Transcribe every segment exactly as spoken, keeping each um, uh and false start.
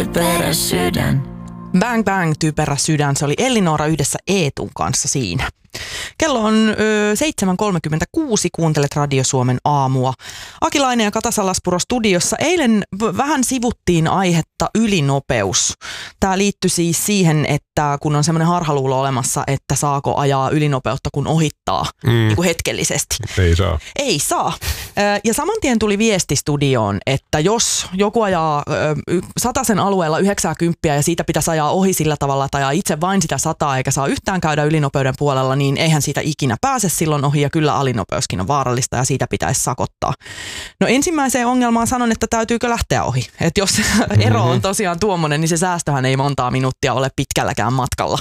typerä sydän. Bang Bang, typerä sydän. Se oli Ellinora yhdessä Eetun kanssa siinä. Kello on ö, seitsemän kolmekymmentäkuusi, kuuntelet Radio Suomen aamua. Akilainen ja Kata Salaspuro studiossa. Eilen vähän sivuttiin aihetta ylinopeus. Tämä liittyi siis siihen, että kun on semmoinen harhaluulo olemassa, että saako ajaa ylinopeutta kun ohittaa mm. niin kuin hetkellisesti. Ei saa. Ei saa. Ja saman tien tuli viesti studioon, että jos joku ajaa satasen alueella yhdeksänkymmentä ja siitä pitäisi ajaa ohi sillä tavalla, tai ajaa itse vain sitä sataa eikä saa yhtään käydä ylinopeuden puolella, niin eihän siitä ikinä pääse silloin ohi ja kyllä alinopeuskin on vaarallista ja siitä pitäisi sakottaa. No ensimmäiseen ongelmaan sanon, että täytyykö lähteä ohi. Että jos ero on tosiaan tuommoinen, niin se säästöhän ei montaa minuuttia ole pitkälläkään matkalla.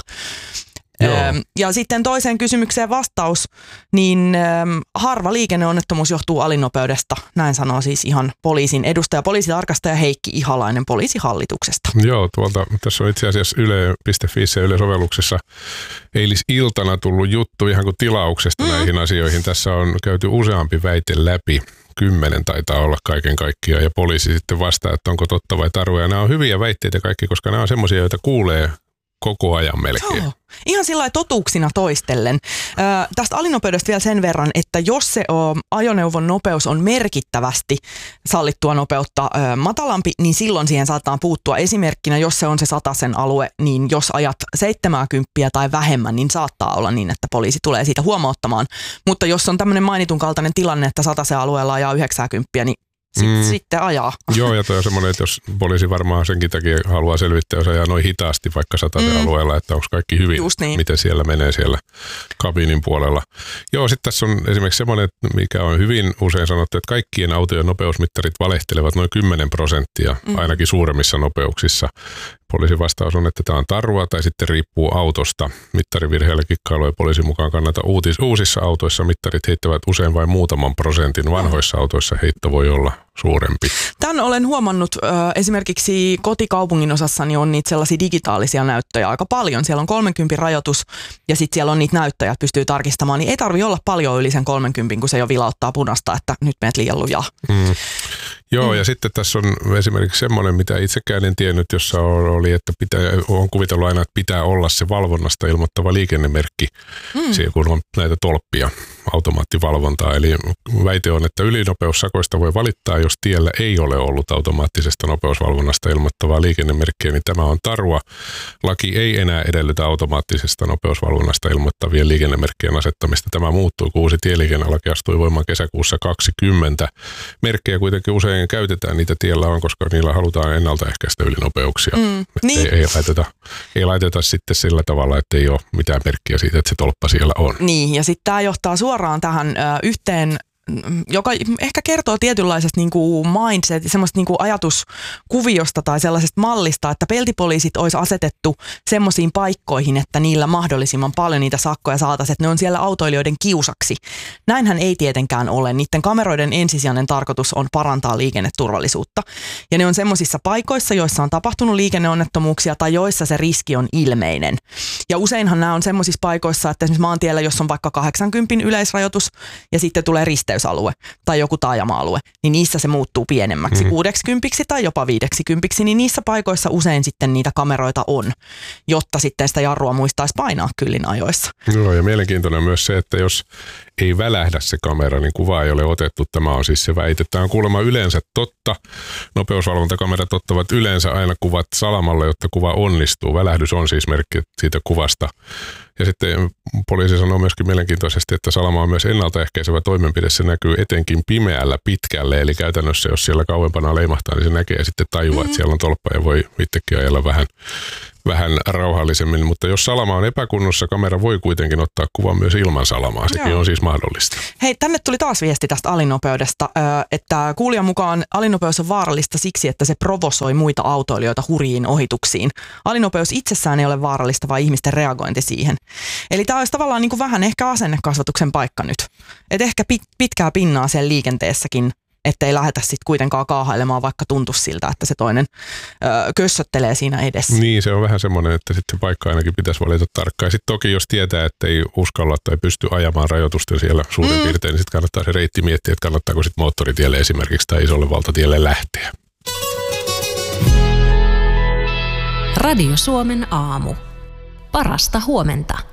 Joo. Ja sitten toiseen kysymykseen vastaus, niin harva liikenneonnettomuus johtuu alinopeudesta. Näin sanoo siis ihan poliisin edustaja, poliisitarkastaja Heikki Ihalainen Poliisihallituksesta. Joo, tuolta tässä on itse asiassa yle piste fi ja Yle-sovelluksessa eilisiltana tullut juttu ihan kuin tilauksesta mm. näihin asioihin. Tässä on käyty useampi väite läpi. Kymmenen taitaa olla kaiken kaikkiaan ja poliisi sitten vastaa, että onko totta vai tarua. Ja nämä on hyviä väitteitä kaikki, koska nämä on semmoisia, joita kuulee koko ajan melkein. Joo. Ihan sillä lailla totuuksina toistellen. Ö, tästä alinopeudesta vielä sen verran, että jos se o, ajoneuvon nopeus on merkittävästi sallittua nopeutta ö, matalampi, niin silloin siihen saattaa puuttua. Esimerkkinä, jos se on se satasen alue, niin jos ajat seitsemänkymmentä tai vähemmän, niin saattaa olla niin, että poliisi tulee siitä huomauttamaan. Mutta jos on tämmöinen mainitun kaltainen tilanne, että satasen alueella ajaa yhdeksänkymmentä, niin Sitten, mm. sitten ajaa. Joo, ja toi on semmoinen, että jos poliisi varmaan senkin takia haluaa selvittää, jos ajaa noin hitaasti vaikka sataisen mm. alueella, että onko kaikki hyvin, niin. Miten siellä menee siellä kabinin puolella. Joo, sitten tässä on esimerkiksi semmoinen, mikä on hyvin usein sanottu, että kaikkien autojen nopeusmittarit valehtelevat noin kymmenen prosenttia, mm. ainakin suuremmissa nopeuksissa. Poliisin vastaus on, että tämä on tarua tai sitten riippuu autosta. Mittarivirheellä kikkailu ei poliisin mukaan kannata. Uutis, uusissa autoissa mittarit heittävät usein vain muutaman prosentin. Vanhoissa autoissa heitto voi olla suurempi. Tämän olen huomannut äh, esimerkiksi kotikaupungin osassani on niitä sellaisia digitaalisia näyttöjä aika paljon. Siellä on kolmenkymmenen rajoitus ja sitten siellä on niitä näyttöjä, että pystyy tarkistamaan. Niin ei tarvitse olla paljon yli sen kolmenkymmenen, kun se jo vilauttaa punasta, että nyt menet liian lujaa. Mm. Joo, mm. ja sitten tässä on esimerkiksi semmoinen, mitä itsekään en tiennyt, jossa oli, että pitää, on kuvitellut aina, että pitää olla se valvonnasta ilmoittava liikennemerkki, mm. siellä kun on näitä tolppia, automaattivalvontaa. Eli väite on, että ylinopeussakoista voi valittaa, jos tiellä ei ole ollut automaattisesta nopeusvalvonnasta ilmoittavaa liikennemerkkiä, niin tämä on tarua. Laki ei enää edellytä automaattisesta nopeusvalvonnasta ilmoittavien liikennemerkkien asettamista. Tämä muuttui, kun uusi tieliikennelaki astui voimaan kesäkuussa kaksikymmentä. Merkkejä kuitenkin usein käytetään, niitä tiellä on, koska niillä halutaan ennaltaehkäistä ylinopeuksia. Mm, niin. ei, ei, laiteta, ei laiteta sitten sillä tavalla, että ei ole mitään merkkiä siitä, että se tolppa siellä on. Niin, ja sitten tämä johtaa suoraan tähän ö, yhteen, joka ehkä kertoo tietynlaisesta niin kuin mindset, semmoista niin kuin ajatuskuviosta tai sellaisesta mallista, että peltipoliisit olisi asetettu semmoisiin paikkoihin, että niillä mahdollisimman paljon niitä sakkoja saataisiin, että ne on siellä autoilijoiden kiusaksi. Näinhän ei tietenkään ole. Niiden kameroiden ensisijainen tarkoitus on parantaa liikenneturvallisuutta. Ja ne on semmoisissa paikoissa, joissa on tapahtunut liikenneonnettomuuksia tai joissa se riski on ilmeinen. Ja useinhan nämä on semmoisissa paikoissa, että esimerkiksi maantiellä, jos on vaikka kahdeksankymmentä yleisrajoitus ja sitten tulee risteys alue tai joku taajama-alue, niin niissä se muuttuu pienemmäksi, mm. kuudeksikympiksi tai jopa viideksikympiksi, niin niissä paikoissa usein sitten niitä kameroita on, jotta sitten sitä jarrua muistaisi painaa kyllin ajoissa. Joo, ja mielenkiintoinen myös se, että jos ei välähdä se kamera, niin kuva ei ole otettu. Tämä on siis se väite. Tämä on kuulemma yleensä totta. Nopeusvalvontakamerat ottavat yleensä aina kuvat salamalla, jotta kuva onnistuu. Välähdys on siis merkki siitä kuvasta. Ja sitten poliisi sanoo myöskin mielenkiintoisesti, että salama on myös ennaltaehkäisevä toimenpide. Se näkyy etenkin pimeällä pitkälle. Eli käytännössä, jos siellä kauempana leimahtaa, niin se näkee ja sitten tajuaa, mm-hmm. että siellä on tolppa ja voi itsekin ajella vähän, vähän rauhallisemmin. Mutta jos salama on epäkunnossa, kamera voi kuitenkin ottaa kuvan myös ilman salamaa. Sekin Joo. on siis mahdollista. Hei, tänne tuli taas viesti tästä alinopeudesta, että kuulijan mukaan alinopeus on vaarallista siksi, että se provosoi muita autoilijoita hurjiin ohituksiin. Alinopeus itsessään ei ole vaarallista, vaan ihmisten reagointi siihen. Eli tämä olisi tavallaan niin kuin vähän ehkä asennekasvatuksen paikka nyt. Että ehkä pit, pitkää pinnaa siellä liikenteessäkin, ettei lähdetä sitten kuitenkaan kaahailemaan, vaikka tuntuisi siltä, että se toinen ö, kössöttelee siinä edessä. Niin, se on vähän semmoinen, että sitten paikka ainakin pitäisi valita tarkkaan. Ja sitten toki, jos tietää, että ei uskalla tai pysty ajamaan rajoitusten siellä suurin mm. piirtein, niin sitten kannattaa se reitti miettiä, että kannattaako sitten moottoritielle esimerkiksi tai isolle valtatielle lähteä. Radio Suomen aamu. Parasta huomenta.